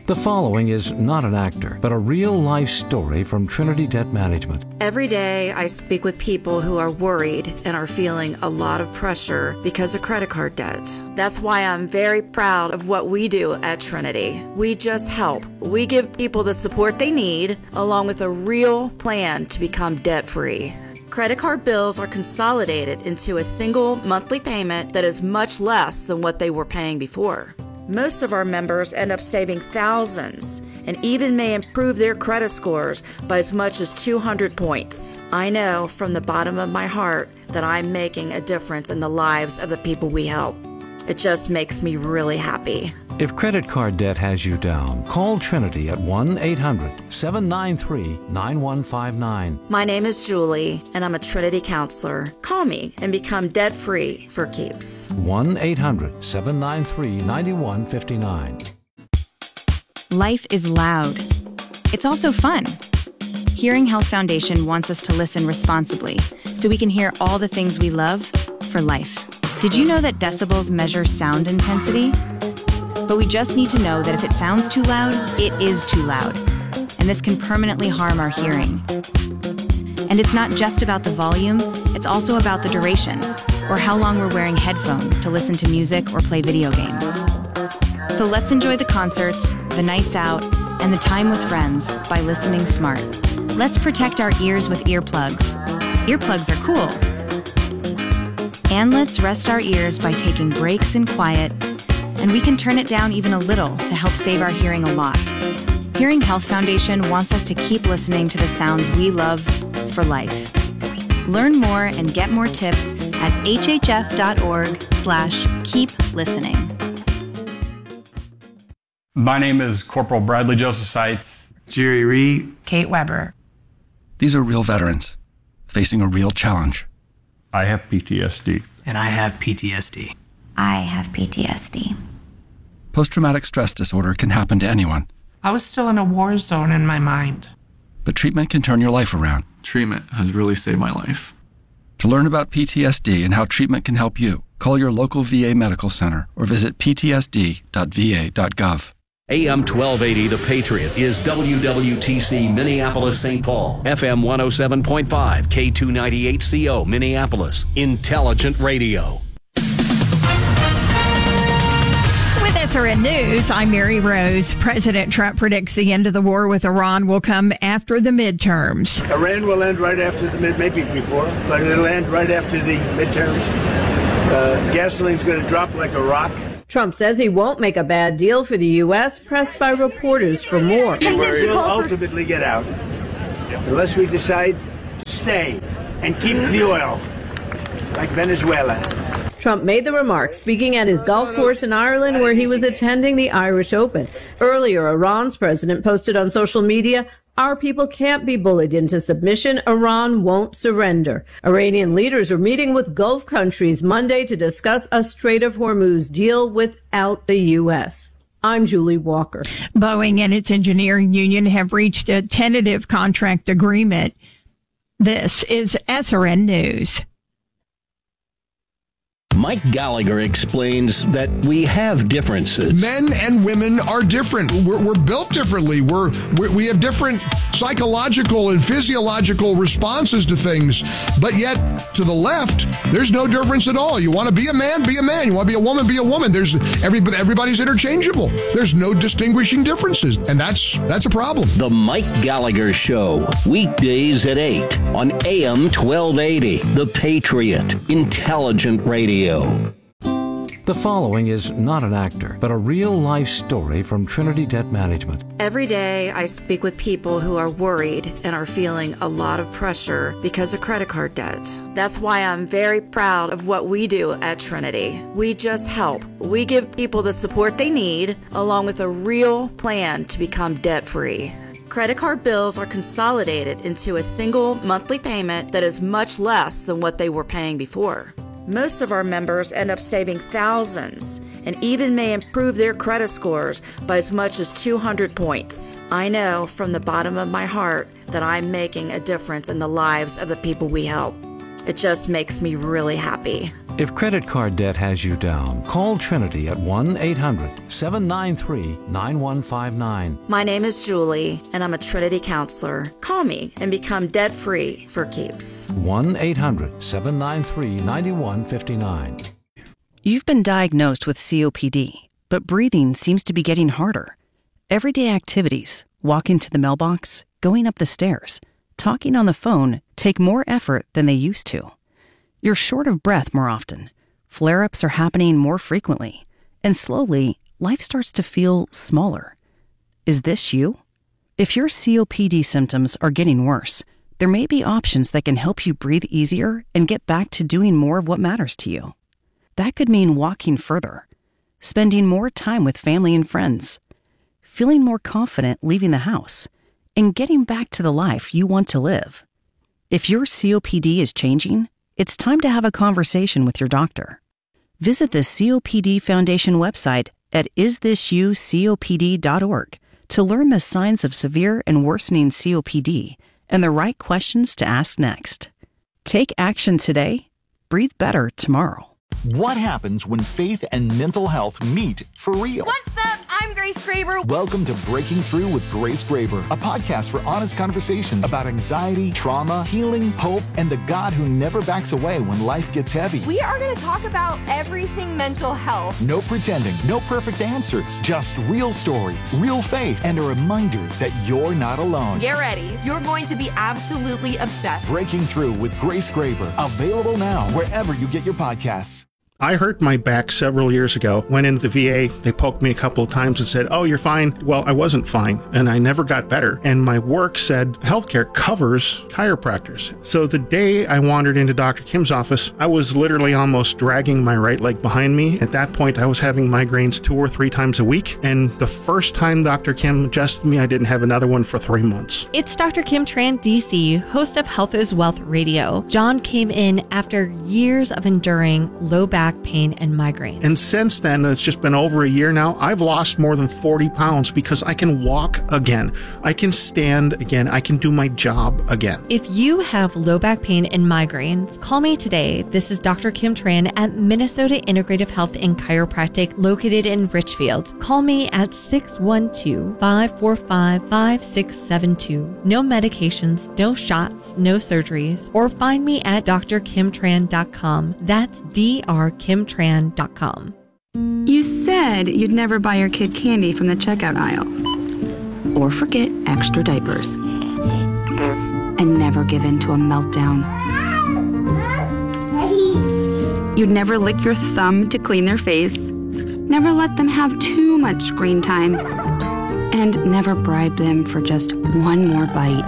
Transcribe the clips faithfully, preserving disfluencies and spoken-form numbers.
The following is not an actor, but a real-life story from Trinity Debt Management. Every day I speak with people who are worried and are feeling a lot of pressure because of credit card debt. That's why I'm very proud of what we do at Trinity. We just help. We give people the support they need, along with a real plan to become debt-free. Credit card bills are consolidated into a single monthly payment that is much less than what they were paying before. Most of our members end up saving thousands and even may improve their credit scores by as much as two hundred points. I know from the bottom of my heart that I'm making a difference in the lives of the people we help. It just makes me really happy. If credit card debt has you down, call Trinity at one eight hundred seven nine three nine one five nine. My name is Julie, and I'm a Trinity counselor. Call me and become debt-free for keeps. one eight hundred seven nine three nine one five nine. Life is loud. It's also fun. Hearing Health Foundation wants us to listen responsibly so we can hear all the things we love for life. Did you know that decibels measure sound intensity? But we just need to know that if it sounds too loud, it is too loud. And this can permanently harm our hearing. And it's not just about the volume, it's also about the duration, or how long we're wearing headphones to listen to music or play video games. So let's enjoy the concerts, the nights out, and the time with friends by listening smart. Let's protect our ears with earplugs. Earplugs are cool. And let's rest our ears by taking breaks in quiet, and we can turn it down even a little to help save our hearing a lot. Hearing Health Foundation wants us to keep listening to the sounds we love for life. Learn more and get more tips at hhf.org slash keep listening. My name is Corporal Bradley Joseph Seitz. Jerry Reed. Kate Weber. These are real veterans facing a real challenge. I have P T S D. And I have P T S D. I have P T S D. Post-traumatic stress disorder can happen to anyone. I was still in a war zone in my mind. But treatment can turn your life around. Treatment has really saved my life. To learn about P T S D and how treatment can help you, call your local V A medical center or visit p t s d dot v a dot gov. A M twelve eighty The Patriot is W W T C Minneapolis Saint Paul, F M one oh seven point five, K two ninety-eight C O Minneapolis, Intelligent Radio. With S R N News, I'm Mary Rose. President Trump predicts the end of the war with Iran will come after the midterms. Iran will end right after the mid, maybe before, but it'll end right after the midterms. Uh, gasoline's going to drop like a rock. Trump says he won't make a bad deal for the U S, pressed by reporters for more. We'll ultimately get out, unless we decide to stay and keep the oil, like Venezuela. Trump made the remarks speaking at his golf course in Ireland where he was attending the Irish Open. Earlier, Iran's president posted on social media, "Our people can't be bullied into submission. Iran won't surrender." Iranian leaders are meeting with Gulf countries Monday to discuss a Strait of Hormuz deal without the U S. I'm Julie Walker. Boeing and its engineering union have reached a tentative contract agreement. This is S R N News. Mike Gallagher explains that we have differences. Men and women are different. We're, we're built differently. We're, we're we have different psychological and physiological responses to things. But yet, to the left, there's no difference at all. You want to be a man, be a man. You want to be a woman, be a woman. There's everybody, everybody's interchangeable. There's no distinguishing differences, and that's that's a problem. The Mike Gallagher Show, weekdays at eight on A M twelve eighty. The Patriot, Intelligent Radio. The following is not an actor, but a real-life story from Trinity Debt Management. Every day I speak with people who are worried and are feeling a lot of pressure because of credit card debt. That's why I'm very proud of what we do at Trinity. We just help. We give people the support they need, along with a real plan to become debt-free. Credit card bills are consolidated into a single monthly payment that is much less than what they were paying before. Most of our members end up saving thousands and even may improve their credit scores by as much as two hundred points. I know from the bottom of my heart that I'm making a difference in the lives of the people we help. It just makes me really happy. If credit card debt has you down, call Trinity at one eight hundred seven nine three nine one five nine. My name is Julie, and I'm a Trinity counselor. Call me and become debt-free for keeps. one eight hundred seven nine three nine one five nine. You've been diagnosed with C O P D, but breathing seems to be getting harder. Everyday activities, walking to the mailbox, going up the stairs, talking on the phone take more effort than they used to. You're short of breath more often. Flare-ups are happening more frequently. And slowly, life starts to feel smaller. Is this you? If your C O P D symptoms are getting worse, there may be options that can help you breathe easier and get back to doing more of what matters to you. That could mean walking further, spending more time with family and friends, feeling more confident leaving the house, and getting back to the life you want to live. If your C O P D is changing, it's time to have a conversation with your doctor. Visit the C O P D Foundation website at is this you C O P D dot org to learn the signs of severe and worsening C O P D and the right questions to ask next. Take action today. Breathe better tomorrow. What happens when faith and mental health meet for real? What's up? I'm Grace Graber. Welcome to Breaking Through with Grace Graber, a podcast for honest conversations about anxiety, trauma, healing, hope, and the God who never backs away when life gets heavy. We are going to talk about everything mental health. No pretending, no perfect answers, just real stories, real faith, and a reminder that you're not alone. Get ready. You're going to be absolutely obsessed. Breaking Through with Grace Graber, available now wherever you get your podcasts. I hurt my back several years ago, went into the V A, they poked me a couple of times and said, oh, you're fine. Well, I wasn't fine, and I never got better. And my work said healthcare covers chiropractors. So the day I wandered into Doctor Kim's office, I was literally almost dragging my right leg behind me. At that point, I was having migraines two or three times a week. And the first time Doctor Kim adjusted me, I didn't have another one for three months. It's Doctor Kim Tran, D C, host of Health is Wealth Radio. John came in after years of enduring low back pain and migraine. And since then, it's just been over a year now, I've lost more than forty pounds because I can walk again. I can stand again. I can do my job again. If you have low back pain and migraines, call me today. This is Doctor Kim Tran at Minnesota Integrative Health and Chiropractic located in Richfield. Call me at six one two, five four five, five six seven two. No medications, no shots, no surgeries, or find me at d r kim tran dot com. That's D R kim tran dot com. You said you'd never buy your kid candy from the checkout aisle. Or forget extra diapers. And never give in to a meltdown. You'd never lick your thumb to clean their face. Never let them have too much screen time. And never bribe them for just one more bite.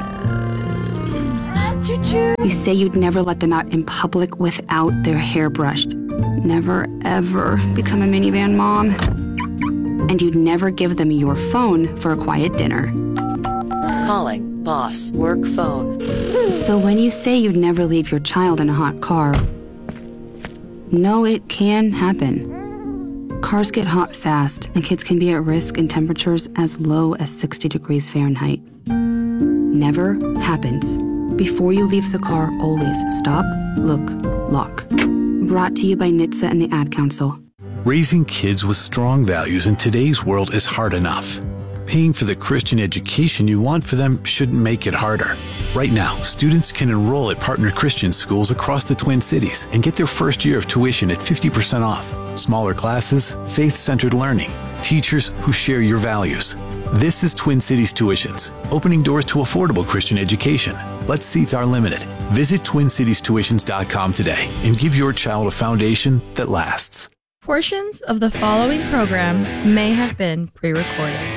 You say you'd never let them out in public without their hair brushed. Never, ever become a minivan mom. And you'd never give them your phone for a quiet dinner. Calling boss work phone. So when you say you'd never leave your child in a hot car, no, it can happen. Cars get hot fast, and kids can be at risk in temperatures as low as sixty degrees Fahrenheit. Never happens. Before you leave the car, always stop, look, lock. Brought to you by N H T S A and the Ad Council. Raising kids with strong values in today's world is hard enough. Paying for the Christian education you want for them shouldn't make it harder. Right now, students can enroll at partner Christian schools across the Twin Cities and get their first year of tuition at fifty percent off. Smaller classes, faith-centered learning, teachers who share your values. This is Twin Cities Tuitions, opening doors to affordable Christian education. But seats are limited. Visit twin cities tuitions dot com today and give your child a foundation that lasts. Portions of the following program may have been pre-recorded.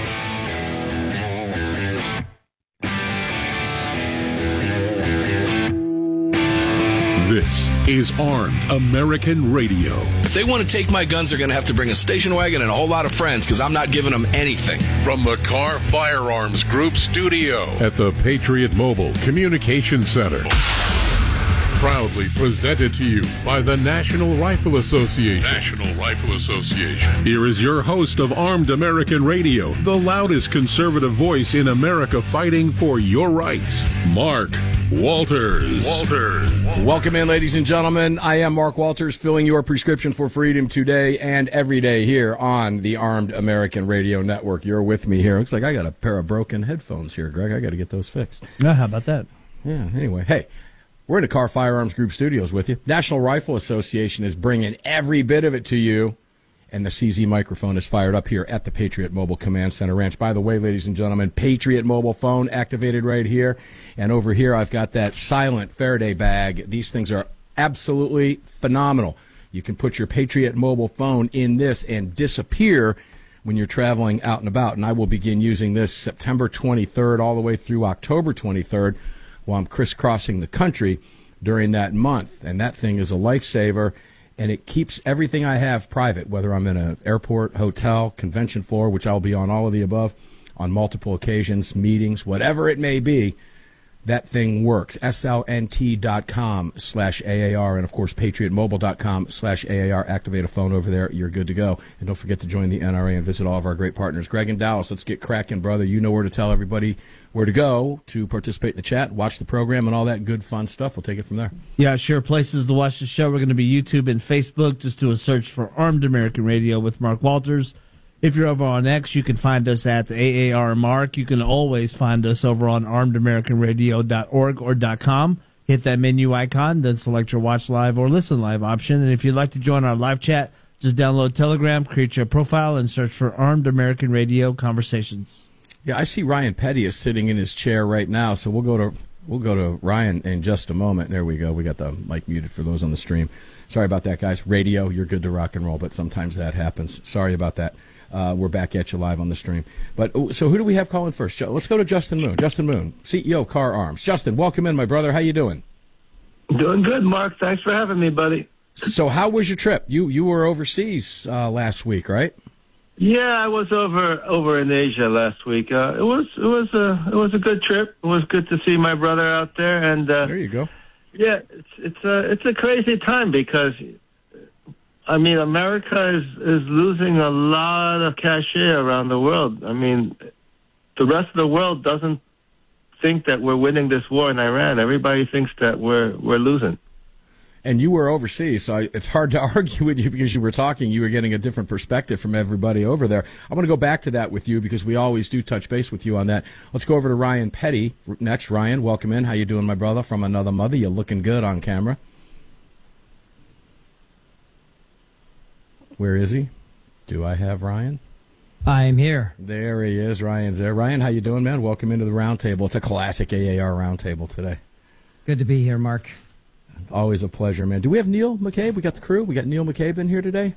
This is Armed American Radio. If they want to take my guns, they're going to have to bring a station wagon and a whole lot of friends, because I'm not giving them anything. From the Car Firearms Group studio at the Patriot Mobile Communication Center. Proudly presented to you by the National Rifle Association. National Rifle Association. Here is your host of Armed American Radio, the loudest conservative voice in America fighting for your rights, Mark Walters. Walters. Welcome in, ladies and gentlemen. I am Mark Walters, filling your prescription for freedom today and every day here on the Armed American Radio Network. You're with me here. Looks like I got a pair of broken headphones here, Greg. I got to get those fixed. Yeah, how about that? Yeah, anyway. Hey, we're in the Car Firearms Group studios with you. National Rifle Association is bringing every bit of it to you. And the C Z microphone is fired up here at the Patriot Mobile Command Center Ranch. By the way, ladies and gentlemen, Patriot Mobile phone activated right here. And over here, I've got that silent Faraday bag. These things are absolutely phenomenal. You can put your Patriot Mobile phone in this and disappear when you're traveling out and about. And I will begin using this September twenty-third all the way through October twenty-third while I'm crisscrossing the country during that month. And that thing is a lifesaver. And it keeps everything I have private, whether I'm in an airport, hotel, convention floor, which I'll be on all of the above, on multiple occasions, meetings, whatever it may be. That thing works. S L N T dot com slash A A R and, of course, patriot mobile dot com slash A A R. Activate a phone over there. You're good to go. And don't forget to join the N R A and visit all of our great partners. Greg in Dallas, let's get cracking, brother. You know where to tell everybody where to go to participate in the chat, watch the program, and all that good, fun stuff. We'll take it from there. Yeah, sure. Places to watch the show. We're going to be YouTube and Facebook. Just do a search for Armed American Radio with Mark Walters. If you're over on X, you can find us at A A R Mark. You can always find us over on armed american radio dot org or .com. Hit that menu icon, then select your watch live or listen live option. And if you'd like to join our live chat, just download Telegram, create your profile, and search for Armed American Radio Conversations. Yeah, I see Ryan Petty is sitting in his chair right now, so we'll go to we'll go to Ryan in just a moment. There we go. We got the mic muted for those on the stream. Sorry about that, guys. Radio, you're good to rock and roll, but sometimes that happens. Sorry about that. Uh, we're back at you live on the stream. But so who do we have calling first? Let's go to Justin Moon. Justin Moon, C E O, Car Arms. Justin, welcome in, my brother. How you doing? Doing good, Mark. Thanks for having me, buddy. So how was your trip? You you were overseas uh, last week, right? Yeah, I was over over in Asia last week. Uh, it was it was a it was a good trip. It was good to see my brother out there. And uh, there you go. Yeah, it's it's a it's a crazy time because, I mean, America is, is losing a lot of cachet around the world. I mean, the rest of the world doesn't think that we're winning this war in Iran. Everybody thinks that we're we're losing. And you were overseas, so it's hard to argue with you because you were talking. You were getting a different perspective from everybody over there. I want to go back to that with you because we always do touch base with you on that. Let's go over to Ryan Petty next. Ryan, welcome in. How you doing, my brother? From another mother. You're looking good on camera. Where is he? Do I have Ryan? I'm here. There he is. Ryan's there. Ryan, how you doing, man? Welcome into the roundtable. It's a classic A A R roundtable today. Good to be here, Mark. Always a pleasure, man. Do we have Neil McCabe? We got the crew. We got Neil McCabe in here today.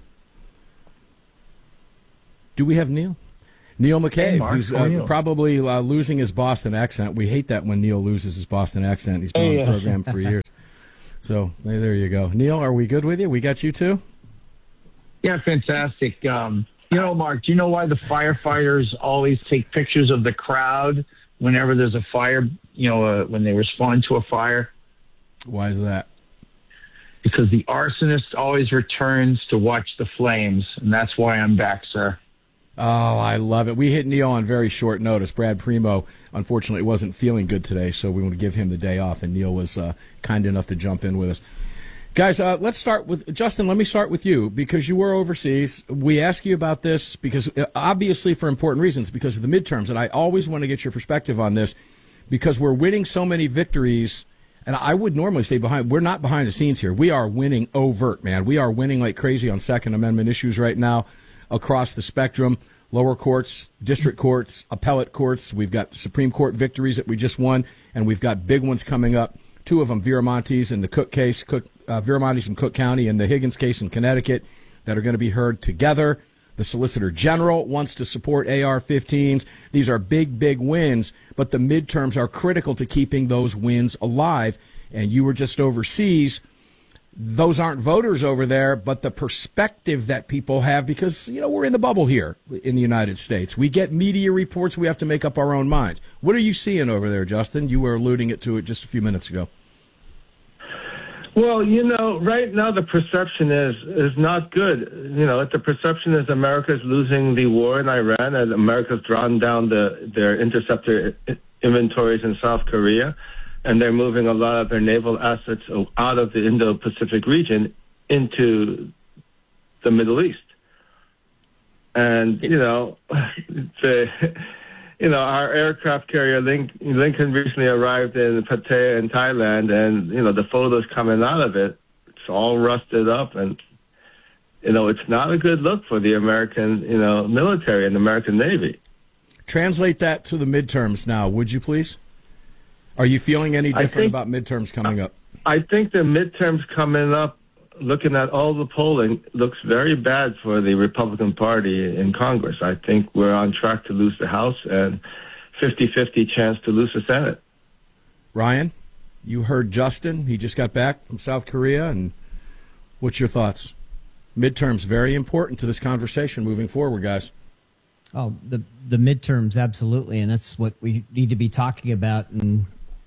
Do we have Neil? Neil McCabe, hey, Mark, who's uh, probably uh, losing his Boston accent. We hate that when Neil loses his Boston accent. He's been hey, on the uh, program for years. So hey, there you go. Neil, are we good with you? We got you too? Yeah, fantastic. Um, you know, Mark, do you know why the firefighters always take pictures of the crowd whenever there's a fire, you know, uh, when they respond to a fire? Why is that? Because the arsonist always returns to watch the flames, and that's why I'm back, sir. Oh, I love it. We hit Neil on very short notice. Brad Primo, unfortunately, wasn't feeling good today, so we want to give him the day off, and Neil was uh, kind enough to jump in with us. Guys, uh, let's start with Justin. Let me start with you because you were overseas. We ask you about this because, uh, obviously, for important reasons, because of the midterms, and I always want to get your perspective on this because we're winning so many victories. And I would normally say behind, we're not behind the scenes here. We are winning overt, man. We are winning like crazy on Second Amendment issues right now across the spectrum. Lower courts, district courts, appellate courts. We've got Supreme Court victories that we just won, and we've got big ones coming up. Two of them, Viramontes and the Cook case, Cook, uh, Viramontes in Cook County and the Higgins case in Connecticut, that are going to be heard together. The Solicitor General wants to support A R fifteens. These are big, big wins, but the midterms are critical to keeping those wins alive. And you were just overseas. Those aren't voters over there, but the perspective that people have, because, you know, we're in the bubble here in the United States. We get media reports. We have to make up our own minds. What are you seeing over there, Justin? You were alluding it to it just a few minutes ago. Well, you know, right now the perception is is not good. You know, the perception is America's losing the war in Iran, and America's drawn down the their interceptor inventories in South Korea, and they're moving a lot of their naval assets out of the Indo-Pacific region into the Middle East. And, you know, the... You know, our aircraft carrier Link, Lincoln recently arrived in Pattaya in Thailand, and, you know, the photos coming out of it, it's all rusted up, and, you know, it's not a good look for the American, you know, military and the American Navy. Translate that to the midterms now, would you please? Are you feeling any different think, about midterms coming up? I think the midterms coming up, looking at all the polling, looks very bad for the Republican Party in Congress. I think we're on track to lose the House and fifty-fifty chance to lose the Senate. Ryan, you heard Justin. He just got back from South Korea. And what's your thoughts? Midterms, very important to this conversation moving forward, guys. Oh, the the midterms, absolutely. And that's what we need to be talking about. And,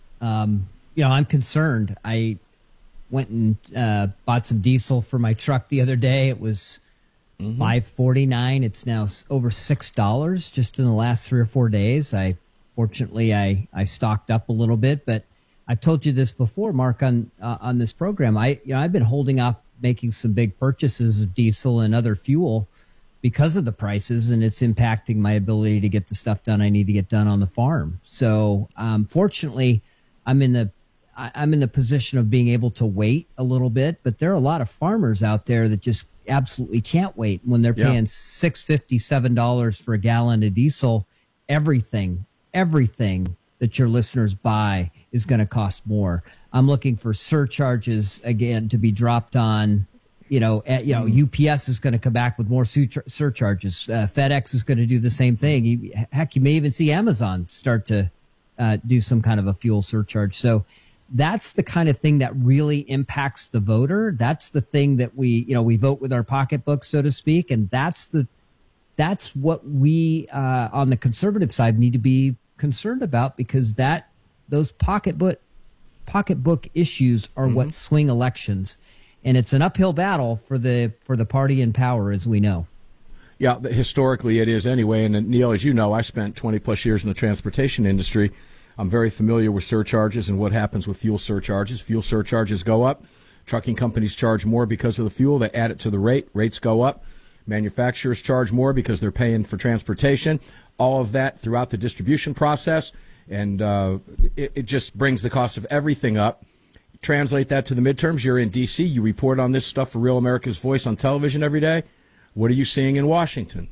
um, you know, I'm concerned. I went and uh, bought some diesel for my truck the other day. It was mm-hmm. five forty-nine. It's now over six dollars just in the last three or four days. I fortunately I, I stocked up a little bit, but I've told you this before, Mark, on uh, on this program. I you know I've been holding off making some big purchases of diesel and other fuel because of the prices, and it's impacting my ability to get the stuff done I need to get done on the farm. So um, fortunately, I'm in the I'm in the position of being able to wait a little bit, but there are a lot of farmers out there that just absolutely can't wait when they're paying yeah. six fifty, seven dollars for a gallon of diesel. Everything, everything that your listeners buy is going to cost more. I'm looking for surcharges again to be dropped on. You know, at, you know, mm. U P S is going to come back with more sur- surcharges. Uh, FedEx is going to do the same thing. You, heck, you may even see Amazon start to uh, do some kind of a fuel surcharge. So that's the kind of thing that really impacts the voter. That's the thing that we, you know, we vote with our pocketbook, so to speak. And that's the, that's what we, uh, on the conservative side need to be concerned about, because that, those pocketbook, pocketbook issues are mm-hmm. what swing elections. And it's an uphill battle for the, for the party in power, as we know. Yeah, historically it is anyway. And Neil, as you know, I spent twenty plus years in the transportation industry. I'm very familiar with surcharges and what happens with fuel surcharges. Fuel surcharges go up. Trucking companies charge more because of the fuel. They add it to the rate. Rates go up. Manufacturers charge more because they're paying for transportation. All of that throughout the distribution process. And uh, it, it just brings the cost of everything up. Translate that to the midterms. You're in D C. You report on this stuff for Real America's Voice on television every day. What are you seeing in Washington?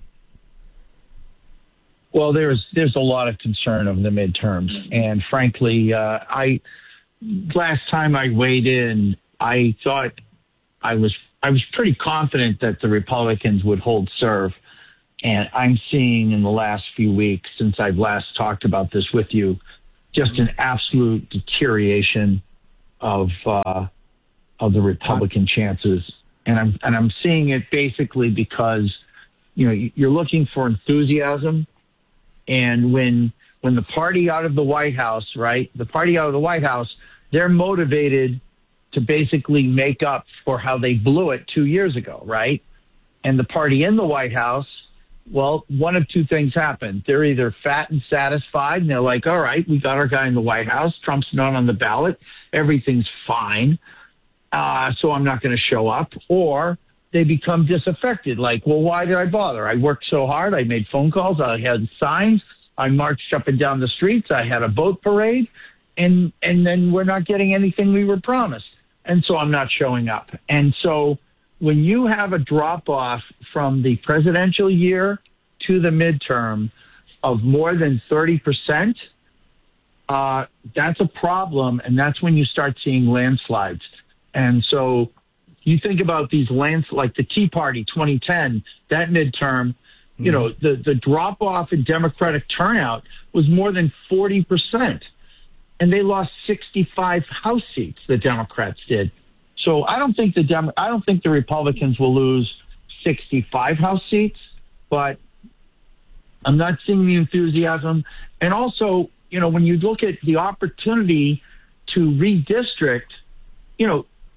Well, there's there's a lot of concern over the midterms, and frankly, uh, I last time I weighed in, I thought I was I was pretty confident that the Republicans would hold serve, and I'm seeing in the last few weeks since I've last talked about this with you, just an absolute deterioration of uh, of the Republican chances, and I'm and I'm seeing it basically because you know you're looking for enthusiasm. And when when the party out of the White House, right, the party out of the White House, they're motivated to basically make up for how they blew it two years ago, right? And the party in the White House, well, one of two things happened. They're either fat and satisfied, and they're like, all right, we got our guy in the White House. Trump's not on the ballot. Everything's fine. Uh, so I'm not going to show up. Or they become disaffected. Like, well, why did I bother? I worked so hard. I made phone calls. I had signs. I marched up and down the streets. I had a boat parade. And, and then we're not getting anything we were promised. And so I'm not showing up. And so when you have a drop-off from the presidential year to the midterm of more than thirty percent, uh, that's a problem. And that's when you start seeing landslides. And so you think about these lands like the Tea Party twenty ten, that midterm, mm-hmm. you know, the, the drop off in Democratic turnout was more than forty percent. And they lost sixty-five House seats, the Democrats did. So I don't think the Dem- I don't think the Republicans will lose sixty-five House seats, but I'm not seeing the enthusiasm. And also, you know, when you look at the opportunity to redistrict, you know,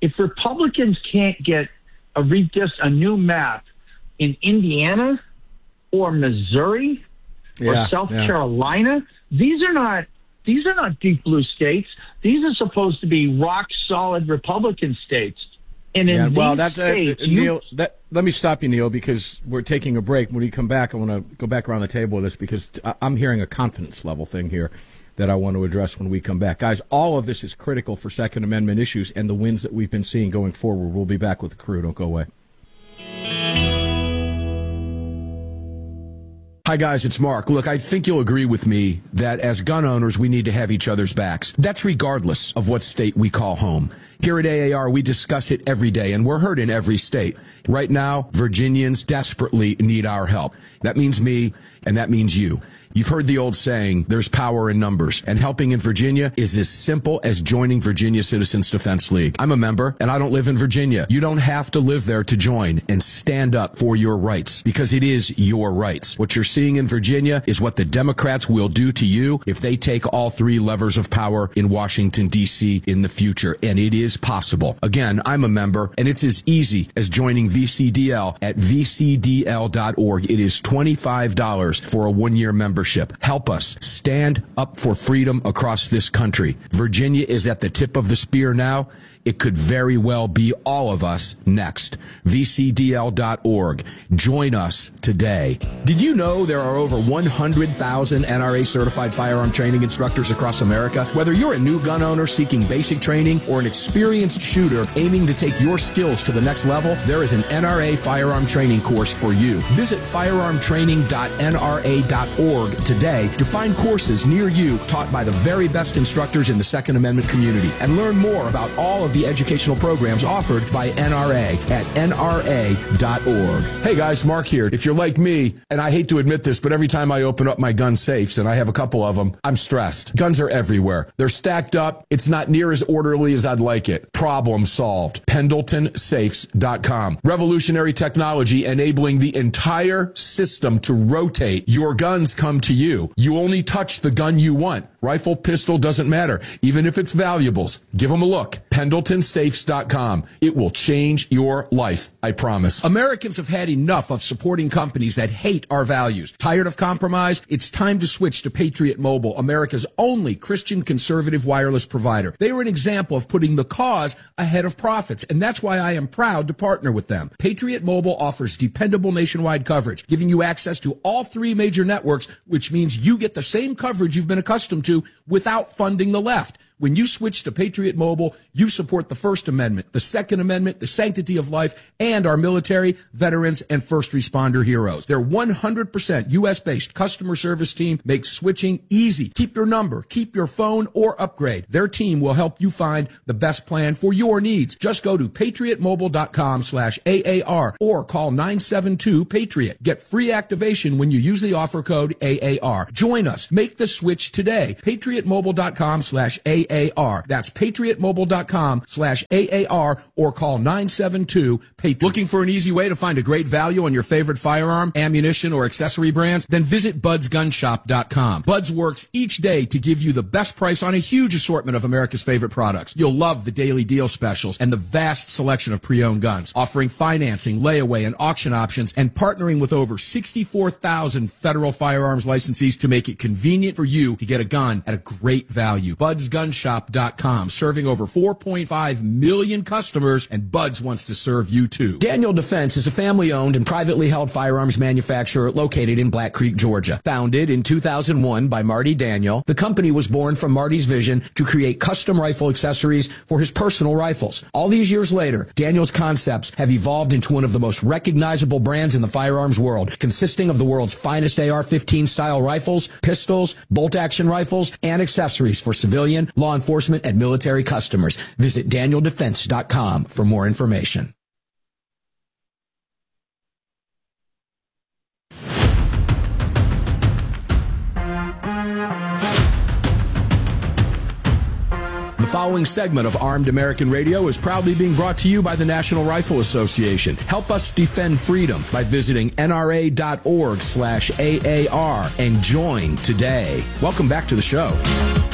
If Republicans can't get a redist, a new map in Indiana or Missouri Yeah, or South yeah. Carolina, these are not these are not deep blue states. These are supposed to be rock solid Republican states. And in Yeah, these well, that's uh, states, you- Neil. That, let me stop you, Neil, because we're taking a break. When we come back, I want to go back around the table with this because t- I'm hearing a confidence level thing here that I want to address when we come back, guys. All of this is critical for Second Amendment issues and the wins that we've been seeing going forward. We'll be back with the crew. Don't go away. Hi, guys, it's Mark. Look, I think you'll agree with me that as gun owners, we need to have each other's backs. That's regardless of what state we call home. Here at A A R, we discuss it every day, and we're heard in every state. Right now, Virginians desperately need our help. That means me, and that means you. You've heard the old saying, there's power in numbers, and helping in Virginia is as simple as joining Virginia Citizens Defense League. I'm a member, and I don't live in Virginia. You don't have to live there to join and stand up for your rights, because it is your rights. What you're seeing in Virginia is what the Democrats will do to you if they take all three levers of power in Washington, D C in the future, and it is possible. Again, I'm a member, and it's as easy as joining V C D L at v c d l dot org. It is twenty-five dollars for a one-year membership. Help us stand up for freedom across this country. Virginia is at the tip of the spear now. It could very well be all of us next. v c d l dot org. Join us today. Did you know there are over one hundred thousand N R A certified firearm training instructors across America? Whether you're a new gun owner seeking basic training or an experienced shooter aiming to take your skills to the next level, there is an N R A firearm training course for you. Visit firearm training dot n r a dot org today to find courses near you taught by the very best instructors in the Second Amendment community and learn more about all of the educational programs offered by N R A at n r a dot org. Hey guys, Mark here. If you're like me, and I hate to admit this, but every time I open up my gun safes, and I have a couple of them, I'm stressed. Guns are everywhere. They're stacked up. It's not near as orderly as I'd like it. Problem solved. pendleton safes dot com. Revolutionary technology enabling the entire system to rotate. Your guns come to you. You only touch the gun you want. Rifle, pistol, doesn't matter. Even if it's valuables, give them a look. pendleton safes dot com. It will change your life, I promise. Americans have had enough of supporting companies that hate our values. Tired of compromise? It's time to switch to Patriot Mobile, America's only Christian conservative wireless provider. They are an example of putting the cause ahead of profits, and that's why I am proud to partner with them. Patriot Mobile offers dependable nationwide coverage, giving you access to all three major networks, which means you get the same coverage you've been accustomed to without funding the left. When you switch to Patriot Mobile, you support the First Amendment, the Second Amendment, the sanctity of life, and our military, veterans, and first responder heroes. Their one hundred percent U S-based customer service team makes switching easy. Keep your number, keep your phone, or upgrade. Their team will help you find the best plan for your needs. Just go to patriot mobile dot com slash A A R or call nine seven two PATRIOT. Get free activation when you use the offer code A A R. Join us. Make the switch today. patriot mobile dot com slash A A R. That's patriot mobile dot com slash A A R or call nine seven two PATRIOT. Looking for an easy way to find a great value on your favorite firearm, ammunition, or accessory brands? Then visit buds gun shop dot com. Buds works each day to give you the best price on a huge assortment of America's favorite products. You'll love the daily deal specials and the vast selection of pre-owned guns, offering financing, layaway, and auction options, and partnering with over sixty-four thousand federal firearms licensees to make it convenient for you to get a gun at a great value. buds gun shop dot com, serving over four point five million customers, and Buds wants to serve you too. Daniel Defense is a family-owned and privately held firearms manufacturer located in Black Creek, Georgia. Founded in two thousand one by Marty Daniel, the company was born from Marty's vision to create custom rifle accessories for his personal rifles. All these years later, Daniel's concepts have evolved into one of the most recognizable brands in the firearms world, consisting of the world's finest A R fifteen style rifles, pistols, bolt-action rifles, and accessories for civilian, law enforcement, and military customers. Visit daniel defense dot com for more information. The following segment of Armed American Radio is proudly being brought to you by the National Rifle Association. Help us defend freedom by visiting N R A dot org slash A A R and join today. Welcome back to the show.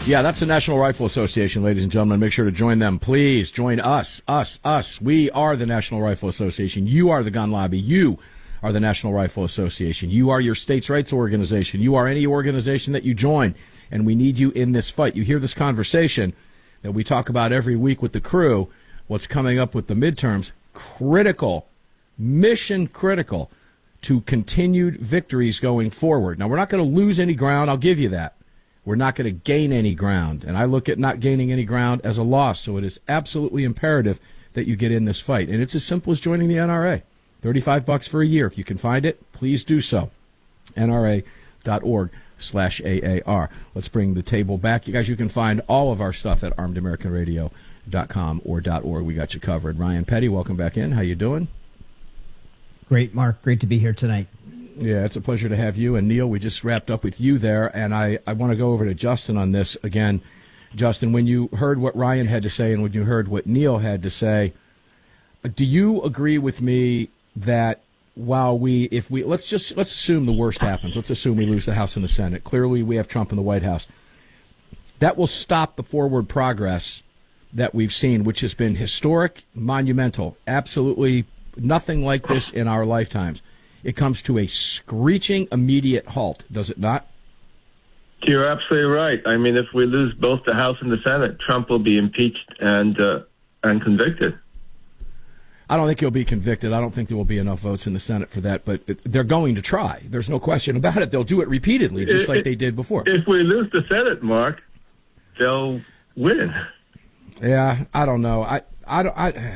Yeah, that's the National Rifle Association, ladies and gentlemen. Make sure to join them. Please join us, us, us. We are the National Rifle Association. You are the gun lobby. You are the National Rifle Association. You are your states' rights organization. You are any organization that you join, and we need you in this fight. You hear this conversation that we talk about every week with the crew, what's coming up with the midterms, critical, mission critical to continued victories going forward. Now, we're not going to lose any ground. I'll give you that. We're not going to gain any ground, and I look at not gaining any ground as a loss, so it is absolutely imperative that you get in this fight, and it's as simple as joining the N R A. thirty-five bucks for a year. If you can find it, please do so. N R A dot org slash A A R. Let's bring the table back. You guys, you can find all of our stuff at armed american radio dot com or .org. We got you covered. Ryan Petty, welcome back in. How you doing? Great, Mark. Great to be here tonight. Yeah, it's a pleasure to have you. And Neil, we just wrapped up with you there, and I, I want to go over to Justin on this again. Justin, when you heard what Ryan had to say and when you heard what Neil had to say, do you agree with me that while we, if we, let's just, let's assume the worst happens. Let's assume we lose the House and the Senate. Clearly, we have Trump in the White House. That will stop the forward progress that we've seen, which has been historic, monumental, absolutely nothing like this in our lifetimes. It comes to a screeching immediate halt, does it not? You're absolutely right. I mean, if we lose both the House and the Senate, Trump will be impeached and uh, and convicted. I don't think he'll be convicted. I don't think there will be enough votes in the Senate for that, but they're going to try. There's no question about it. They'll do it repeatedly, just like they did before. If we lose the Senate, Mark, they'll win. Yeah, I don't know. I, I don't. I,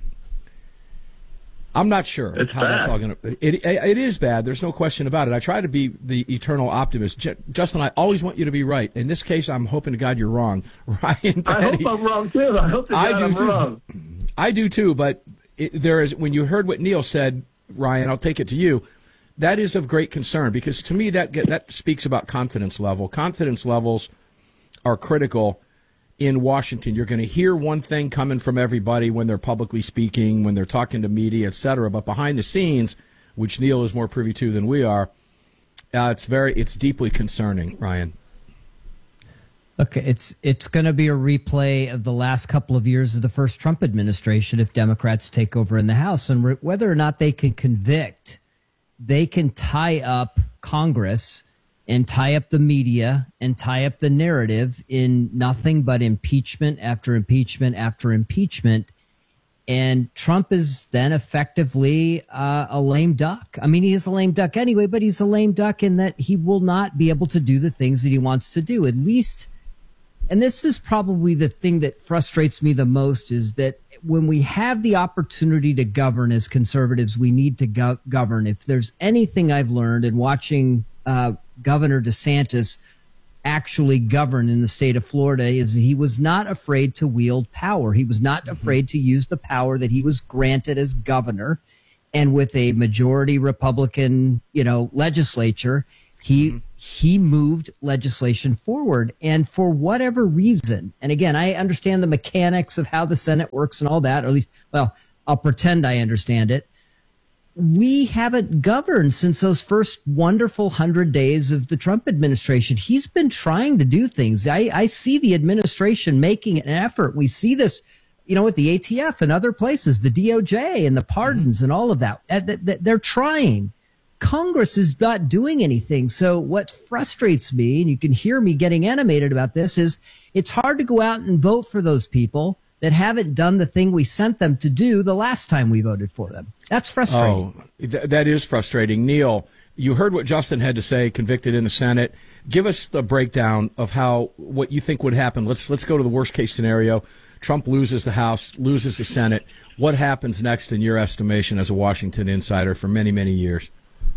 I'm not sure it's how bad. that's all going to. It it is bad. There's no question about it. I try to be the eternal optimist. J- Justin, I always want you to be right. In this case, I'm hoping to God you're wrong. Ryan Petty, I hope I'm wrong too. I hope to God I do I'm too. wrong. I do too. But it, there is when you heard what Neil said, Ryan. I'll take it to you. That is of great concern because to me that get, that speaks about confidence level. Confidence levels are critical. In Washington, you're going to hear one thing coming from everybody when they're publicly speaking, when they're talking to media, et cetera. But behind the scenes, which Neil is more privy to than we are, uh, it's very, it's deeply concerning, Ryan. Look, it's it's going to be a replay of the last couple of years of the first Trump administration if Democrats take over in the House. And re- whether or not they can convict, they can tie up Congress and tie up the media and tie up the narrative in nothing but impeachment after impeachment after impeachment. And Trump is then effectively uh, a lame duck. I mean, he is a lame duck anyway, but he's a lame duck in that he will not be able to do the things that he wants to do, at least. And this is probably the thing that frustrates me the most is that when we have the opportunity to govern as conservatives, we need to go- govern. If there's anything I've learned in watching uh, Governor DeSantis actually govern in the state of Florida is he was not afraid to wield power. He was not afraid to use the power that he was granted as governor. And with a majority Republican, you know, legislature, he mm-hmm. he moved legislation forward. And for whatever reason, and again, I understand the mechanics of how the Senate works and all that, or at least, well, I'll pretend I understand it. We haven't governed since those first wonderful hundred days of the Trump administration. He's been trying to do things. I, I see the administration making an effort. We see this, you know, with the A T F and other places, the D O J and the pardons mm-hmm. and all of that. They're trying. Congress is not doing anything. So what frustrates me, and you can hear me getting animated about this, is it's hard to go out and vote for those people that haven't done the thing we sent them to do the last time we voted for them. That's frustrating. Oh, th- that is frustrating. Neil, you heard what Justin had to say, convicted in the Senate. Give us the breakdown of how what you think would happen. Let's let's go to the worst case scenario. Trump loses the House, loses the Senate. What happens next in your estimation as a Washington insider for many, many years?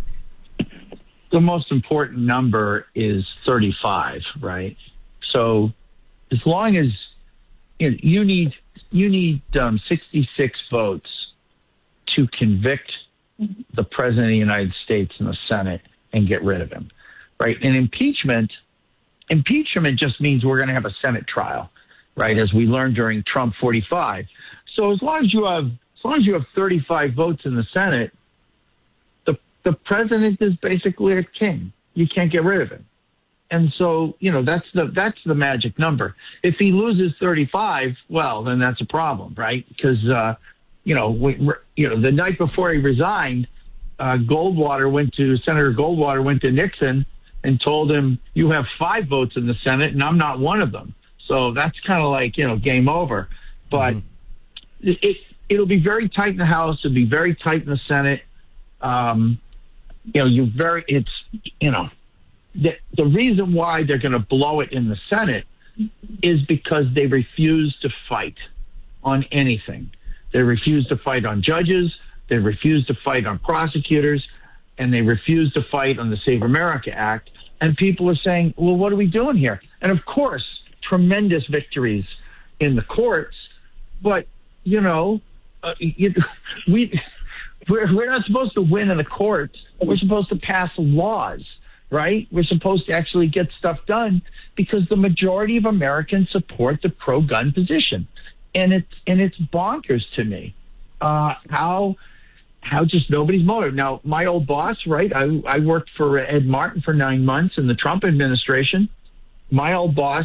The most important number is thirty-five, right? So as long as you know, you need you need um, sixty-six votes to convict the president of the United States in the Senate and get rid of him, right? And impeachment, impeachment just means we're going to have a Senate trial, right? As we learned during Trump forty-five. So as long as you have as long as you have thirty-five votes in the Senate, the the president is basically a king. You can't get rid of him. And so, you know, that's the that's the magic number. If he loses thirty-five, well, then that's a problem, right? Because, uh, you know, we, you know, the night before he resigned, uh, Goldwater went to Senator Goldwater went to Nixon and told him, "You have five votes in the Senate, and I'm not one of them." So that's kind of like, you know, game over. But mm-hmm. it, it it'll be very tight in the House. It'll be very tight in the Senate. Um, you know, you very it's you know. The, the reason why they're going to blow it in the Senate is because they refuse to fight on anything. They refuse to fight on judges, they refuse to fight on prosecutors, and they refuse to fight on the Save America Act. And people are saying, well, what are we doing here? And of course, tremendous victories in the courts, but, you know, uh, you, we, we're, we're not supposed to win in the courts. We're supposed to pass laws. Right? We're supposed to actually get stuff done because the majority of Americans support the pro-gun position. And it's, and it's bonkers to me uh, how how just nobody's motive. Now, my old boss, right, I, I worked for Ed Martin for nine months in the Trump administration. My old boss,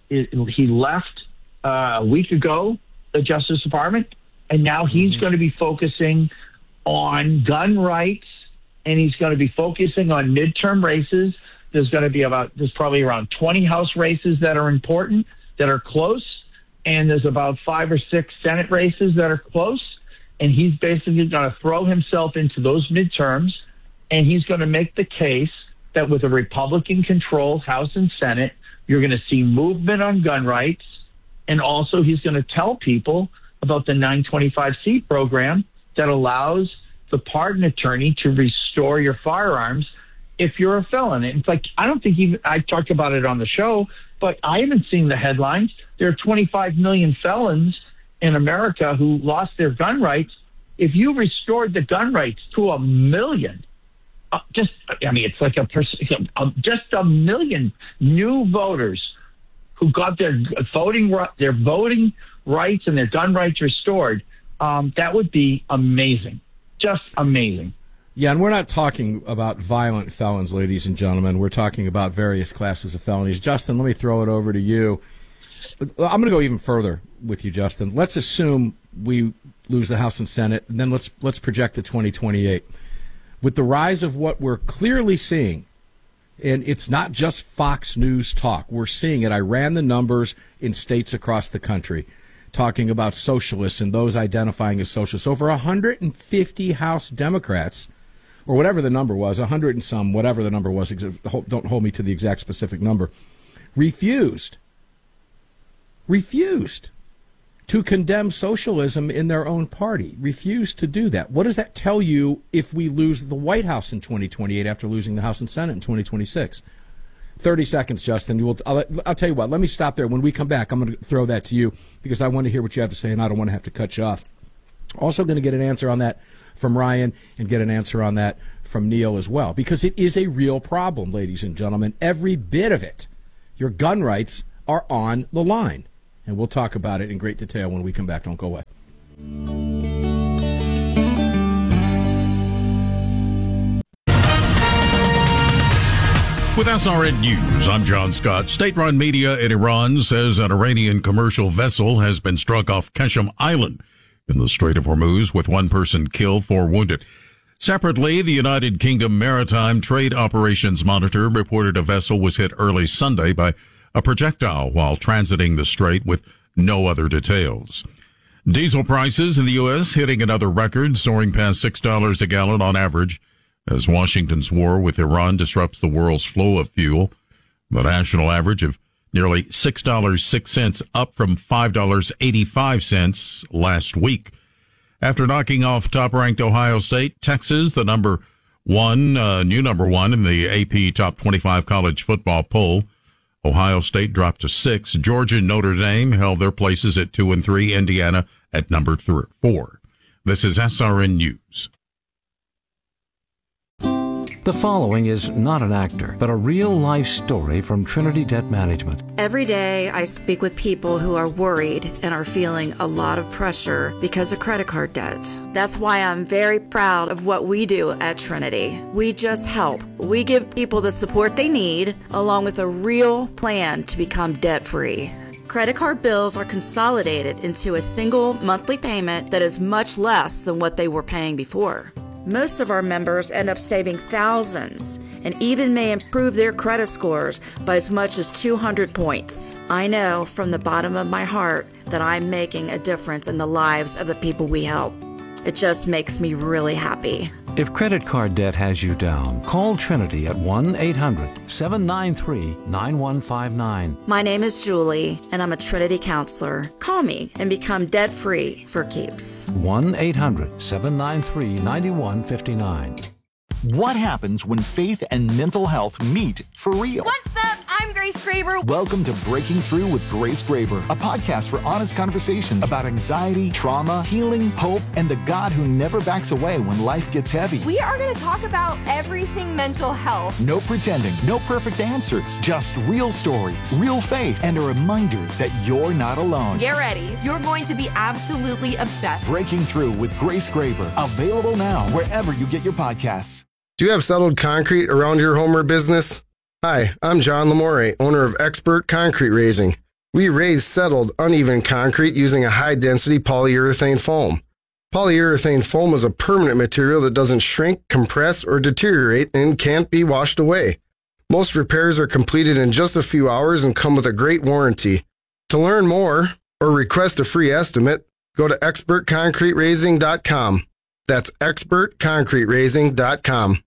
he left uh, a week ago, the Justice Department, and now he's mm-hmm. going to be focusing on gun rights, and he's going to be focusing on midterm races. There's going to be about, there's probably around twenty House races that are important, that are close, and there's about five or six Senate races that are close, and he's basically going to throw himself into those midterms, and he's going to make the case that with a Republican-controlled House and Senate, you're going to see movement on gun rights, and also he's going to tell people about the nine twenty-five C program that allows the pardon attorney to restore your firearms if you're a felon. It's like, I don't think even, I talked about it on the show, but I haven't seen the headlines. There are twenty-five million felons in America who lost their gun rights. If you restored the gun rights to a million, uh, just, I mean, it's like a person, uh, just a million new voters who got their voting, their voting rights and their gun rights restored, um, that would be amazing. Just amazing. Yeah, and we're not talking about violent felons, ladies and gentlemen. We're talking about various classes of felonies. Justin, let me throw it over to you. I'm going to go even further with you, Justin. Let's assume we lose the House and Senate, and then let's let's project to twenty twenty-eight. With the rise of what we're clearly seeing, and it's not just Fox News talk, we're seeing it. I ran the numbers in states across the country, talking about socialists and those identifying as socialists. Over one hundred fifty House Democrats, or whatever the number was, one hundred and some, whatever the number was, don't hold me to the exact specific number, refused, refused to condemn socialism in their own party, refused to do that. What does that tell you if we lose the White House in twenty twenty-eight after losing the House and Senate in twenty twenty-six? thirty seconds, Justin. You will, I'll, I'll tell you what, let me stop there. When we come back, I'm going to throw that to you because I want to hear what you have to say, and I don't want to have to cut you off. Also going to get an answer on that from Ryan and get an answer on that from Neil as well, because it is a real problem, ladies and gentlemen. Every bit of it. Your gun rights are on the line. And we'll talk about it in great detail when we come back. Don't go away. With S R N News, I'm John Scott. State-run media in Iran says an Iranian commercial vessel has been struck off Qeshm Island in the Strait of Hormuz, with one person killed, four wounded. Separately, the United Kingdom Maritime Trade Operations Monitor reported a vessel was hit early Sunday by a projectile while transiting the strait, with no other details. Diesel prices in the U S hitting another record, soaring past six dollars a gallon on average, as Washington's war with Iran disrupts the world's flow of fuel. The national average of nearly six dollars and six cents, up from five dollars and eighty-five cents last week. After knocking off top-ranked Ohio State, Texas, the number one, uh, new number one in the A P Top twenty-five college football poll, Ohio State dropped to six. Georgia and Notre Dame held their places at two and three. Indiana at number three, four. This is S R N News. The following is not an actor, but a real-life story from Trinity Debt Management. Every day I speak with people who are worried and are feeling a lot of pressure because of credit card debt. That's why I'm very proud of what we do at Trinity. We just help. We give people the support they need, along with a real plan to become debt-free. Credit card bills are consolidated into a single monthly payment that is much less than what they were paying before. Most of our members end up saving thousands and even may improve their credit scores by as much as two hundred points. I know from the bottom of my heart that I'm making a difference in the lives of the people we help. It just makes me really happy. If credit card debt has you down, call Trinity at one eight hundred seven nine three nine one five nine. My name is Julie, and I'm a Trinity counselor. Call me and become debt-free for keeps. one eight hundred seven nine three nine one five nine. What happens when faith and mental health meet for real? What's up? I'm Grace Graber. Welcome to Breaking Through with Grace Graber, a podcast for honest conversations about anxiety, trauma, healing, hope, and the God who never backs away when life gets heavy. We are going to talk about everything mental health. No pretending, no perfect answers, just real stories, real faith, and a reminder that you're not alone. Get ready. You're going to be absolutely obsessed. Breaking Through with Grace Graber, available now wherever you get your podcasts. Do you have settled concrete around your home or business? Hi, I'm John Lamore, owner of Expert Concrete Raising. We raise settled, uneven concrete using a high-density polyurethane foam. Polyurethane foam is a permanent material that doesn't shrink, compress, or deteriorate and can't be washed away. Most repairs are completed in just a few hours and come with a great warranty. To learn more or request a free estimate, go to expert concrete raising dot com. That's expert concrete raising dot com.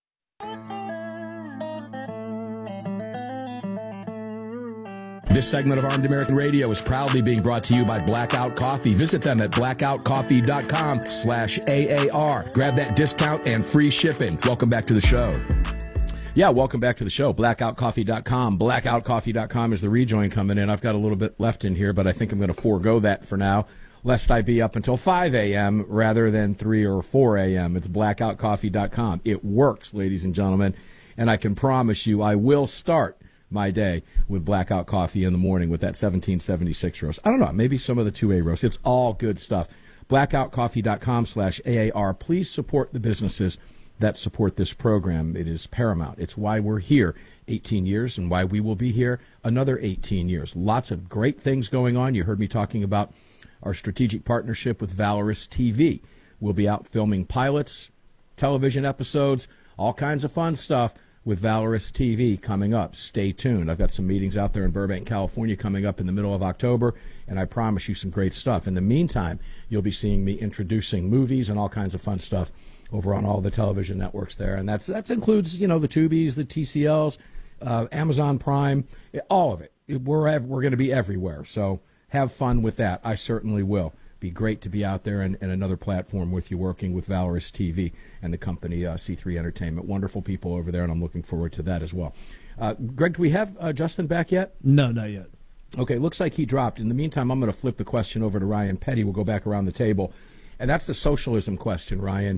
This segment of Armed American Radio is proudly being brought to you by Blackout Coffee. Visit them at blackout coffee dot com slash A A R. Grab that discount and free shipping. Welcome back to the show. Yeah, welcome back to the show. blackout coffee dot com. blackout coffee dot com is the rejoin coming in. I've got a little bit left in here, but I think I'm going to forego that for now, lest I be up until five a.m. rather than three or four a.m. It's blackout coffee dot com. It works, ladies and gentlemen, and I can promise you I will start my day with Blackout Coffee in the morning with that seventeen seventy-six roast. I don't know, maybe some of the two A roast. It's all good stuff. blackout coffee dot com slash A A R. Please support the businesses that support this program. It is paramount. It's why we're here eighteen years and why we will be here another eighteen years. Lots of great things going on. You heard me talking about our strategic partnership with Valorous T V. We'll be out filming pilots, television episodes, all kinds of fun stuff with Valorous T V coming up. Stay tuned. I've got some meetings out there in Burbank, California coming up in the middle of October, and I promise you some great stuff. In the meantime, you'll be seeing me introducing movies and all kinds of fun stuff over on all the television networks there. And that's that includes, you know, the Tubies, the T C Ls, uh, Amazon Prime, all of it. We're, we're going to be everywhere. So have fun with that. I certainly will. Be great to be out there and, and another platform with you working with Valorous T V and the company uh, C three Entertainment. Wonderful people over there, and I'm looking forward to that as well. Uh, Greg, do we have uh, Justin back yet? No, not yet. Okay, looks like he dropped. In the meantime, I'm going to flip the question over to Ryan Petty. We'll go back around the table. And that's the socialism question, Ryan.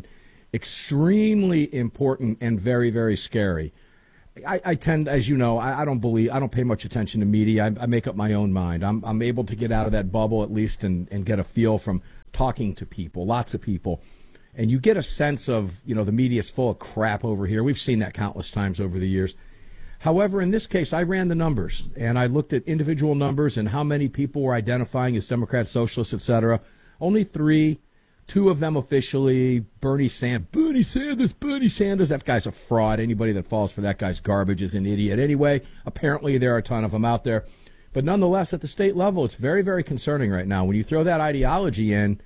Extremely important and very, very scary. I, I tend, as you know, I, I don't believe, I don't pay much attention to media. I, I make up my own mind. I'm, I'm able to get out of that bubble at least and, and get a feel from talking to people, lots of people. And you get a sense of, you know, the media's full of crap over here. We've seen that countless times over the years. However, in this case, I ran the numbers and I looked at individual numbers and how many people were identifying as Democrats, socialists, et cetera. Only three. Two of them officially, Bernie Sanders, Bernie Sanders, Bernie Sanders. That guy's a fraud. Anybody that falls for that guy's garbage is an idiot anyway. Apparently, there are a ton of them out there. But nonetheless, at the state level, it's very, very concerning right now. When you throw that ideology in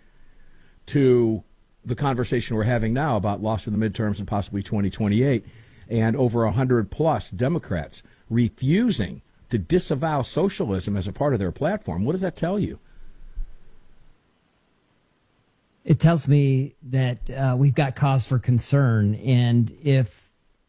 to the conversation we're having now about loss of the midterms and possibly twenty twenty-eight, and over one hundred plus Democrats refusing to disavow socialism as a part of their platform, what does that tell you? It tells me that uh, we've got cause for concern. And if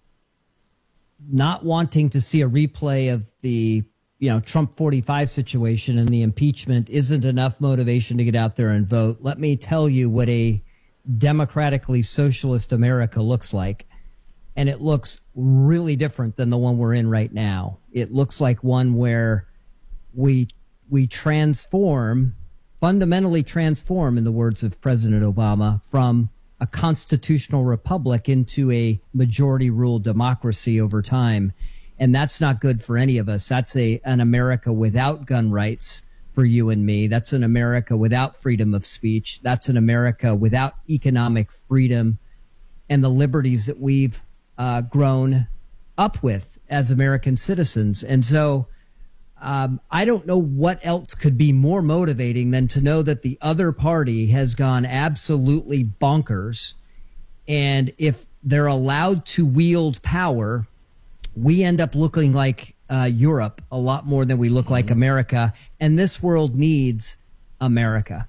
not wanting to see a replay of the, you know, Trump forty-five situation and the impeachment isn't enough motivation to get out there and vote, let me tell you what a democratically socialist America looks like. and it looks really different than the one we're in right now. It looks like one where we we transform, fundamentally transform, in the words of President Obama, from a constitutional republic into a majority rule democracy over time. And that's not good for any of us. That's a an America without gun rights for you and me. That's an America without freedom of speech. That's an America without economic freedom and the liberties that we've uh, grown up with as American citizens. And so um, I don't know what else could be more motivating than to know that the other party has gone absolutely bonkers. And if they're allowed to wield power, we end up looking like uh, Europe a lot more than we look like America. And this world needs America.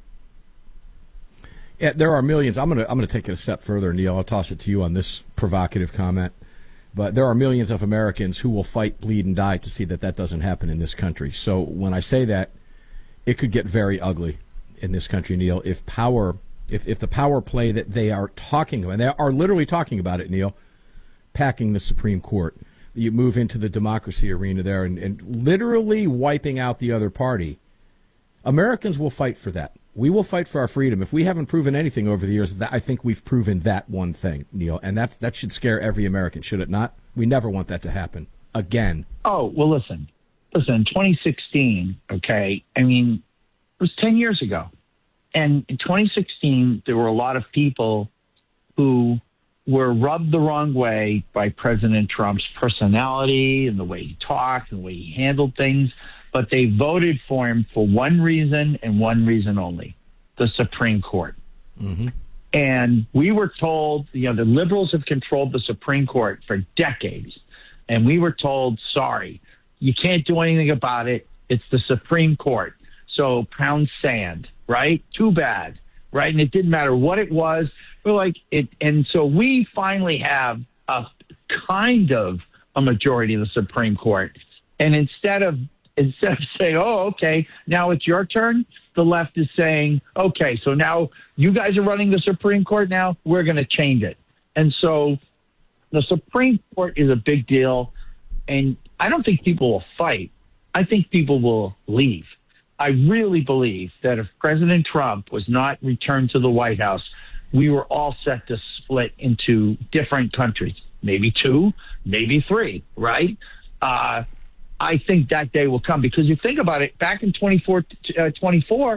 Yeah, there are millions. I'm gonna I'm gonna take it a step further, Neil. I'll toss it to you on this provocative comment. But there are millions of Americans who will fight, bleed, and die to see that that doesn't happen in this country. So when I say that, it could get very ugly in this country, Neil, if power, if if the power play that they are talking about, they are literally talking about it, Neil, packing the Supreme Court. You move into the democracy arena there and, and literally wiping out the other party. Americans will fight for that. We will fight for our freedom. If we haven't proven anything over the years, that I think we've proven that one thing, Neil, and that's that should scare every American, should it not? We never want that to happen again. Oh, well, listen. Listen, twenty sixteen, okay, I mean, it was ten years ago. And in twenty sixteen, there were a lot of people who were rubbed the wrong way by President Trump's personality and the way he talked and the way he handled things. But they voted for him for one reason and one reason only, the Supreme Court. Mm-hmm. And we were told, you know, the liberals have controlled the Supreme Court for decades. And we were told, sorry, you can't do anything about it. It's the Supreme Court. So pound sand, right? Too bad, right? And it didn't matter what it was. We're like it. And so we finally have a kind of a majority of the Supreme Court. And instead of Instead of saying, oh, okay, now it's your turn, the left is saying, okay, so now you guys are running the Supreme Court now, we're going to change it. And so the Supreme Court is a big deal, and I don't think people will fight. I think people will leave. I really believe that if President Trump was not returned to the White House, we were all set to split into different countries, maybe two, maybe three, right? Uh I think that day will come because you think about it, back in twenty-four, uh, twenty-four,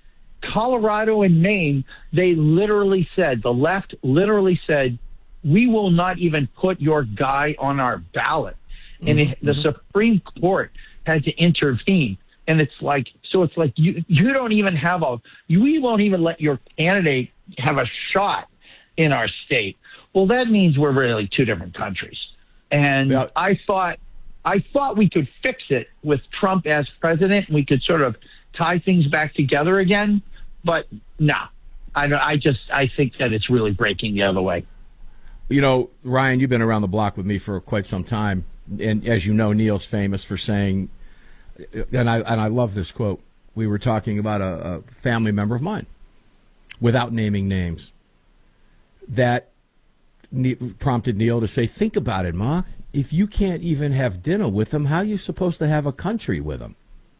Colorado and Maine, they literally said, the left literally said, we will not even put your guy on our ballot. Mm-hmm. And it, the Supreme Court had to intervene. And it's like, so it's like you, you don't even have a, we won't even let your candidate have a shot in our state. Well, that means we're really two different countries. And yeah. I thought, I thought we could fix it with Trump as president. We could sort of tie things back together again. But no, I, I just I think that it's really breaking the other way. You know, Ryan, you've been around the block with me for quite some time. And as you know, Neil's famous for saying, and I, and I love this quote, we were talking about a, a family member of mine, without naming names, that ne- prompted Neil to say, think about it, Mark. If you can't even have dinner with them, how are you supposed to have a country with them?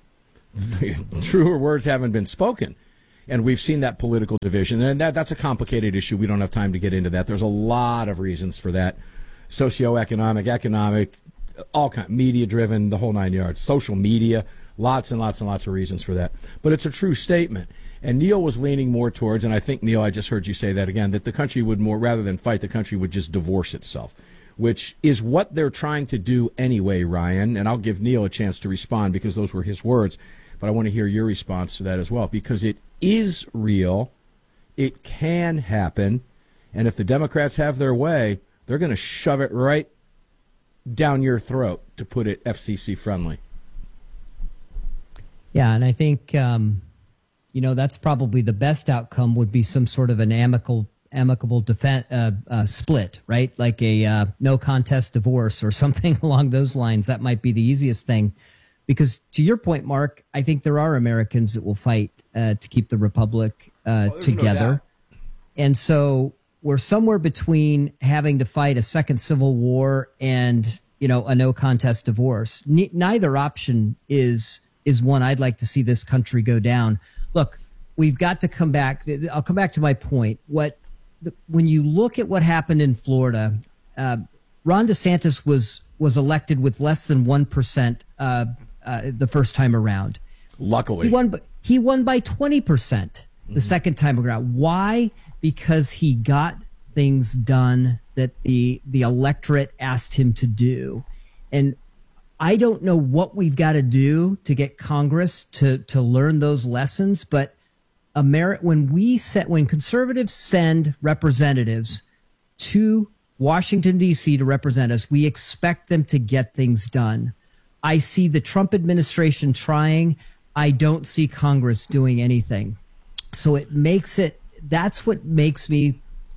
Truer words haven't been spoken. And we've seen that political division. And that, that's a complicated issue. We don't have time to get into that. There's a lot of reasons for that. Socioeconomic, economic, all kind, media-driven, the whole nine yards. Social media, lots and lots and lots of reasons for that. But it's a true statement. And Neil was leaning more towards, and I think, Neil, I just heard you say that again, that the country would more, rather than fight, the country would just divorce itself, which is what they're trying to do anyway, Ryan. And I'll give Neil a chance to respond because those were his words. But I want to hear your response to that as well, because it is real. It can happen. And if the Democrats have their way, they're going to shove it right down your throat, to put it F C C friendly. Yeah, and I think, um, you know, that's probably the best outcome would be some sort of an amicable amicable defen- uh, uh, split, right? Like a uh, no contest divorce or something along those lines. That might be the easiest thing. Because to your point, Mark, I think there are Americans that will fight uh, to keep the republic uh, oh, together. No and so we're somewhere between having to fight a second civil war and, you know, a no contest divorce. N- neither option is is one I'd like to see this country go down. Look, we've got to come back. I'll come back to my point. What the, when you look at what happened in Florida, uh, Ron DeSantis was was elected with less than one percent uh, uh, the first time around. Luckily, he won. He won by twenty percent the mm-hmm. second time around. Why? Because he got things done that the the electorate asked him to do. And I don't know what we've got to do to get Congress to to learn those lessons, but Ameri- when we set when conservatives send representatives to Washington, D C to represent us, we expect them to get things done. I see the Trump administration trying. I don't see Congress doing anything. So it makes it That's what makes me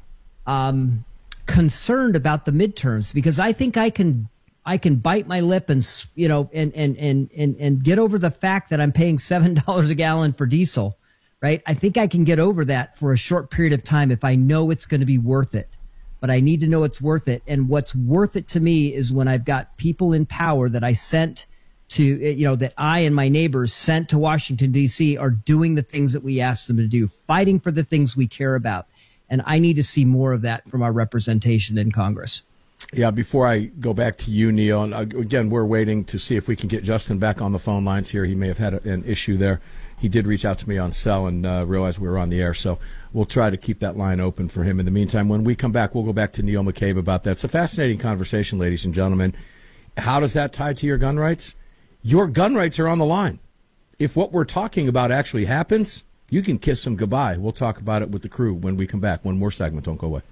um, concerned about the midterms, because I think I can I can bite my lip and you know and and and and, and get over the fact that I'm paying seven dollars a gallon for diesel, right? I think I can get over that for a short period of time if I know it's going to be worth it. But I need to know it's worth it, and what's worth it to me is when I've got people in power that I sent to, you know, that I and my neighbors sent to Washington, D C are doing the things that we asked them to do, fighting for the things we care about. And I need to see more of that from our representation in Congress. Yeah, before I go back to you, Neil, and again, we're waiting to see if we can get Justin back on the phone lines here. He may have had a, an issue there. He did reach out to me on cell and uh, realized we were on the air, so we'll try to keep that line open for him. In the meantime, when we come back, we'll go back to Neil McCabe about that. It's a fascinating conversation, ladies and gentlemen. How does that tie to your gun rights? Your gun rights are on the line. If what we're talking about actually happens, you can kiss them goodbye. We'll talk about it with the crew when we come back. One more segment. Don't go away.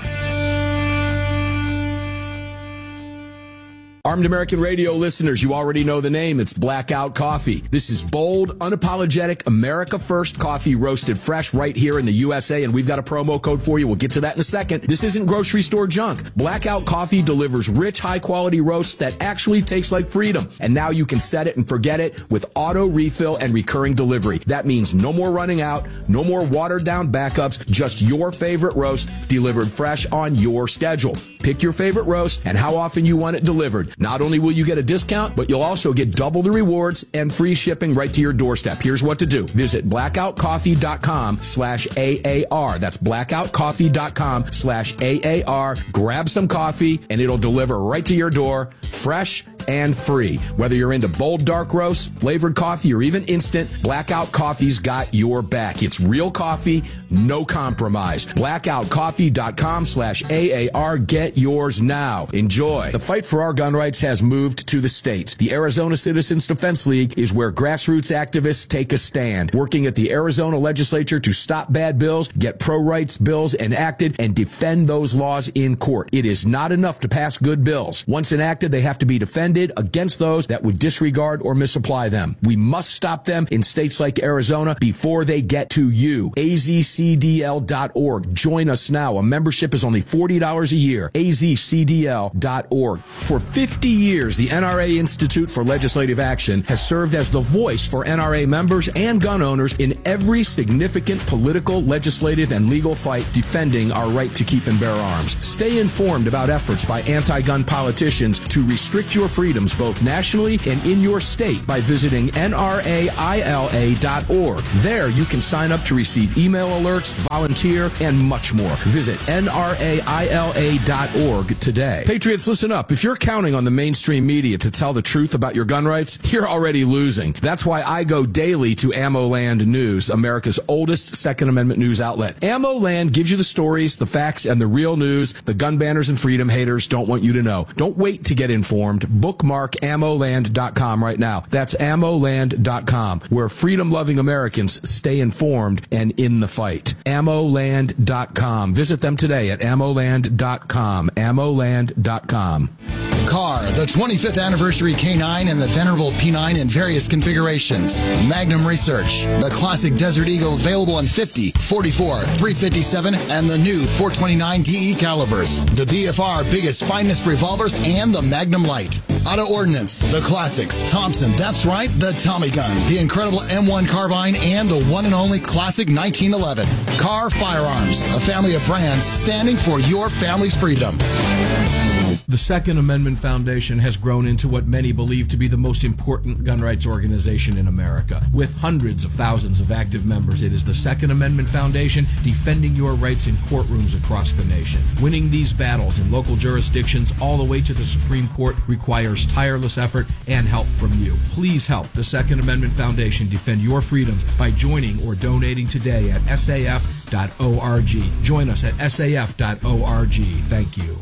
Armed American Radio listeners, you already know the name. It's Blackout Coffee. This is bold, unapologetic, America First coffee roasted fresh right here in the U S A, and we've got a promo code for you. We'll get to that in a second. This isn't grocery store junk. Blackout Coffee delivers rich, high-quality roasts that actually taste like freedom. And now you can set it and forget it with auto refill and recurring delivery. That means no more running out, no more watered-down backups, just your favorite roast delivered fresh on your schedule. Pick your favorite roast and how often you want it delivered. Not only will you get a discount, but you'll also get double the rewards and free shipping right to your doorstep. Here's what to do. Visit blackoutcoffee.com slash AAR. That's blackoutcoffee.com slash AAR. Grab some coffee, and it'll deliver right to your door, fresh and free. Whether you're into bold dark roasts, flavored coffee, or even instant, Blackout Coffee's got your back. It's real coffee, no compromise. blackoutcoffee.com slash AAR. Get yours now. Enjoy. The fight for our gun rights has moved to the states. The Arizona Citizens Defense League is where grassroots activists take a stand, working at the Arizona legislature to stop bad bills, get pro-rights bills enacted, and defend those laws in court. It is not enough to pass good bills. Once enacted, they have to be defended against those that would disregard or misapply them. We must stop them in states like Arizona before they get to you. A Z C D L dot org. Join us now. A membership is only forty dollars a year. A Z C D L dot org. For fifty years, the N R A Institute for Legislative Action has served as the voice for N R A members and gun owners in every significant political, legislative, and legal fight defending our right to keep and bear arms. Stay informed about efforts by anti-gun politicians to restrict your freedoms both nationally and in your state by visiting N R A I L A dot org. There you can sign up to receive email alerts, volunteer, and much more. Visit N R A I L A dot org today. Patriots, listen up. If you're counting on the mainstream media to tell the truth about your gun rights, you're already losing. That's why I go daily to AmmoLand News, America's oldest Second Amendment news outlet. AmmoLand gives you the stories, the facts, and the real news the gun banners and freedom haters don't want you to know. Don't wait to get informed. Bookmark ammo land dot com right now. That's ammo land dot com, where freedom-loving Americans stay informed and in the fight. ammo land dot com. Visit them today at ammo land dot com. ammo land dot com. car, the twenty-fifth anniversary K nine and the venerable P nine in various configurations. Magnum Research, the classic Desert Eagle available in fifty, forty-four, three fifty-seven, and the new four twenty-nine D E calibers. The B F R biggest, finest revolvers, and the Magnum Light. Auto Ordnance, the classics. Thompson, that's right, the Tommy gun, the incredible M one carbine, and the one and only classic nineteen eleven. Carr Firearms, a family of brands standing for your family's freedom. The Second Amendment Foundation has grown into what many believe to be the most important gun rights organization in America. With hundreds of thousands of active members, it is the Second Amendment Foundation defending your rights in courtrooms across the nation. Winning these battles in local jurisdictions all the way to the Supreme Court requires tireless effort and help from you. Please help the Second Amendment Foundation defend your freedoms by joining or donating today at S A F dot org. Join us at S A F dot org. Thank you.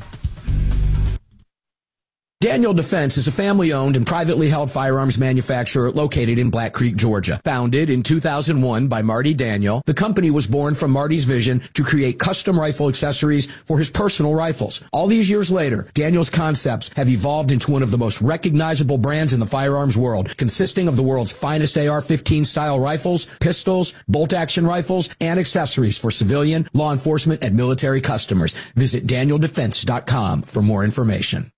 Daniel Defense is a family-owned and privately held firearms manufacturer located in Black Creek, Georgia. Founded in two thousand one by Marty Daniel, the company was born from Marty's vision to create custom rifle accessories for his personal rifles. All these years later, Daniel's concepts have evolved into one of the most recognizable brands in the firearms world, consisting of the world's finest A R fifteen style rifles, pistols, bolt-action rifles, and accessories for civilian, law enforcement, and military customers. Visit daniel defense dot com for more information.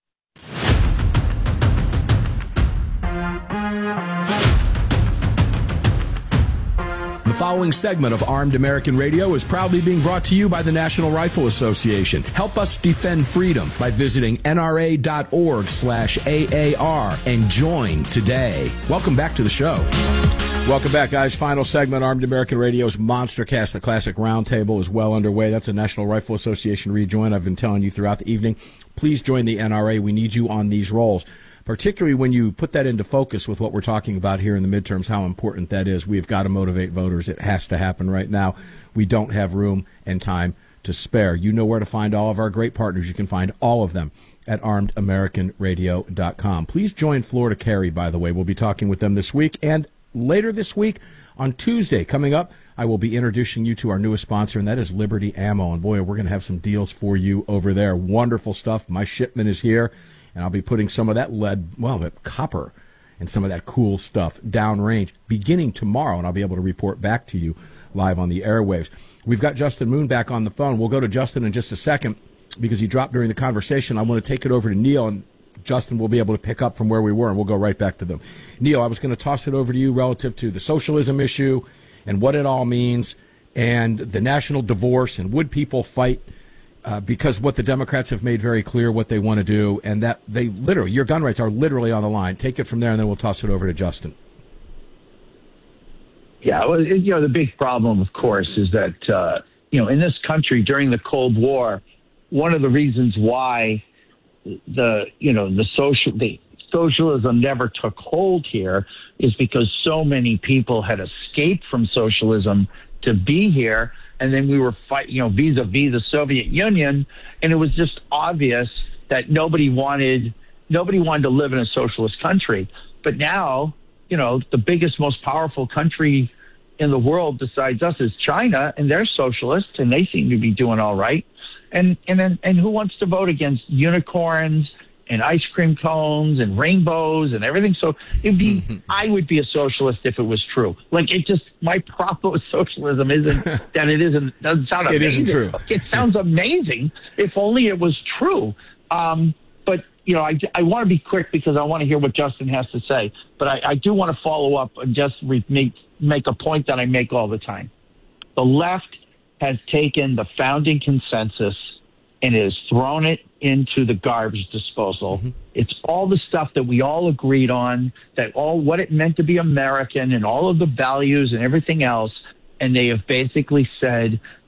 The following segment of Armed American Radio is proudly being brought to you by the National Rifle Association. Help us defend freedom by visiting N R A dot org slash A A R and join today. Welcome back to the show. Welcome back, guys. Final segment, Armed American Radio's Monstercast. The Classic Roundtable is well underway. That's a National Rifle Association rejoin. I've been telling you throughout the evening. Please join the N R A. We need you on these roles, particularly when you put that into focus with what we're talking about here in the midterms, how important that is. We've got to motivate voters. It has to happen right now. We don't have room and time to spare. You know where to find all of our great partners. You can find all of them at armed american radio dot com. Please join Florida Carry, by the way. We'll be talking with them this week. And later this week, on Tuesday, coming up, I will be introducing you to our newest sponsor, and that is Liberty Ammo. And boy, we're going to have some deals for you over there. Wonderful stuff. My shipment is here, and I'll be putting some of that lead, well, that copper and some of that cool stuff downrange beginning tomorrow, and I'll be able to report back to you live on the airwaves. We've got Justin Moon back on the phone. We'll go to Justin in just a second because he dropped during the conversation. I want to take it over to Neil, and Justin will be able to pick up from where we were, and we'll go right back to them. Neil, I was going to toss it over to you relative to the socialism issue and what it all means and the national divorce and would people fight uh, because what the Democrats have made very clear what they want to do, and that they literally, your gun rights are literally on the line. Take it from there, and then we'll toss it over to Justin. Yeah, well, you know, the big problem, of course, is that, uh, you know, in this country during the Cold War, one of the reasons why the, you know, the social, the socialism never took hold here is because so many people had escaped from socialism to be here. And then we were fighting, you know, vis-a-vis the Soviet Union. And it was just obvious that nobody wanted, nobody wanted to live in a socialist country. But now, you know, the biggest, most powerful country in the world besides us is China, and they're socialist, and they seem to be doing all right. And and then and who wants to vote against unicorns and ice cream cones and rainbows and everything? So it'd be I would be a socialist if it was true. Like it just my problem with socialism isn't that it isn't doesn't sound amazing. It isn't true. It sounds amazing if only it was true. Um, but you know, I, I want to be quick because I want to hear what Justin has to say. But I, I do want to follow up and just re- make make a point that I make all the time. The left has taken the founding consensus and has thrown it into the garbage disposal. Mm-hmm. It's all the stuff that we all agreed on, that all what it meant to be American and all of the values and everything else. And they have basically said